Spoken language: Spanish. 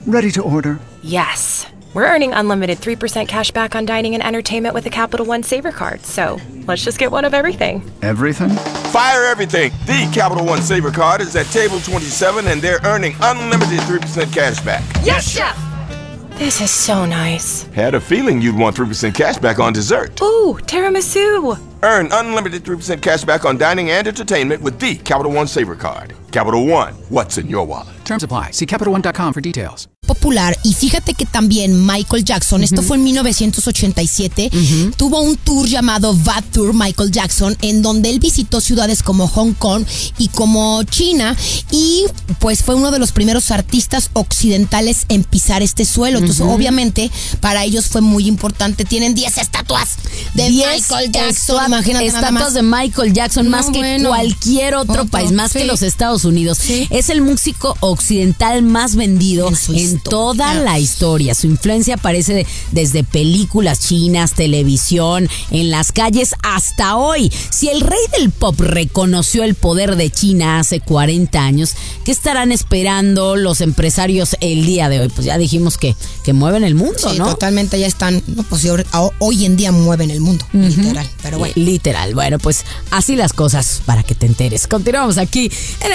Ready to order. Yes. We're earning unlimited 3% cash back on dining and entertainment with the Capital One Saver Card, so let's just get one of everything. Everything? Fire everything. The Capital One Saver Card is at table 27, and they're earning unlimited 3% cash back. Yes, Chef! This is so nice. Had a feeling you'd want 3% cash back on dessert. Ooh, tiramisu! Earn unlimited 3% cash back on dining and entertainment with the Capital One Saver Card. Capital One, what's in your wallet? Terms apply. See CapitalOne.com for details. Popular, y fíjate que también Michael Jackson, esto fue en 1987, tuvo un tour llamado Bad Tour Michael Jackson, en donde él visitó ciudades como Hong Kong y como China, y pues fue uno de los primeros artistas occidentales en pisar este suelo. Entonces obviamente para ellos fue muy importante. Tienen 10 estatuas de Michael Jackson. Imagínate, estatuas de Michael Jackson, más que cualquier otro país, más que los Estados Unidos. Sí. Es el músico occidental más vendido en toda la historia. Su influencia aparece desde películas chinas, televisión, en las calles hasta hoy. Si el rey del pop reconoció el poder de China hace 40 años, ¿qué estarán esperando los empresarios el día de hoy? Pues ya dijimos que mueven el mundo, sí, ¿no? Totalmente, ya están, no, pues hoy en día mueven el mundo, literal, pero bueno. Literal, bueno, pues así las cosas para que te enteres. Continuamos aquí en